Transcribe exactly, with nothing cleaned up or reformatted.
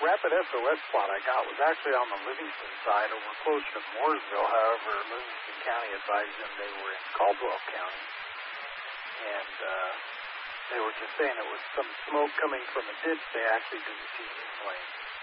rapid S O S plot I got was actually on the Livingston side over closer to Mooresville. However, Livingston County advised them they were in Caldwell County. And uh, they were just saying it was some smoke coming from a ditch. They actually didn't see any flames.